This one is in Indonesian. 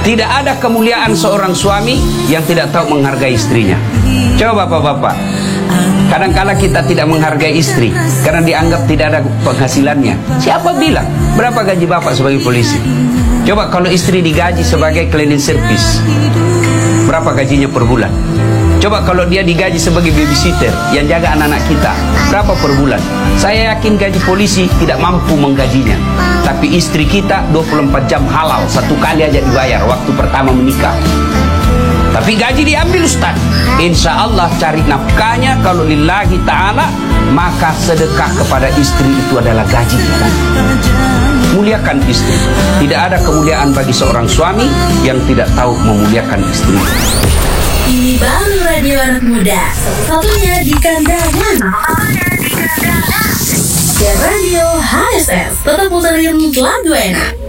Tidak ada kemuliaan seorang suami yang tidak tahu menghargai istrinya. Coba bapak-bapak, kadang-kala kita tidak menghargai istri karena dianggap tidak ada penghasilannya. Siapa bilang? Berapa gaji bapak sebagai polisi? Coba kalau istri digaji sebagai cleaning service, berapa gajinya per bulan? Coba kalau dia digaji sebagai babysitter yang jaga anak-anak kita, berapa per bulan? Saya yakin gaji polisi tidak mampu menggajinya. Tapi istri kita 24 jam halal, satu kali aja dibayar waktu pertama menikah. Tapi gaji diambil Ustaz. Insya Allah cari nafkahnya kalau lillahi ta'ala, maka sedekah kepada istri itu adalah gaji kita. Muliakan istri. Tidak ada kemuliaan bagi seorang suami yang tidak tahu memuliakan istri. Ini baru radio anak muda, satu-satunya di Kandangan. Dan radio HSS tetap puterin lagu enak.